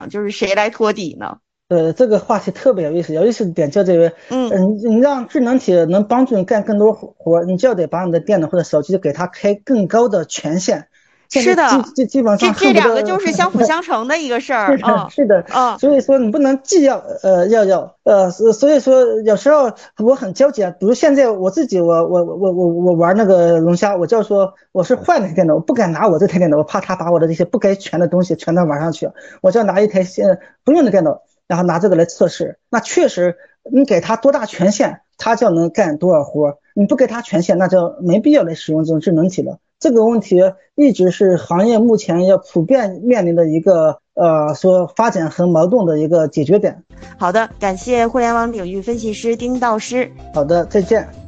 就是谁来托底呢？ 这个话题特别有意思，有意思的点就在于，你让智能体能帮助你干更多活，你就得把你的电脑或者手机给它开更高的权限。现在是的， 基本上这恨不得。 两个就是相辅相成的一个事儿。 是的，是的，所以说你不能既所以说有时候我很纠结，比如现在我自己，我玩那个龙虾，我就说我是坏的电脑，我不敢拿我这台电脑，我怕他把我的这些不该全的东西全都玩上去，我就要拿一台不用的电脑，然后拿这个来测试。那确实，你给他多大权限，他就能干多少活，你不给他权限，那就没必要来使用这种智能体了。这个问题一直是行业目前要普遍面临的一个说发展和矛盾的一个解决点。 好的，感谢互联网领域分析师丁道师。 好的，再见。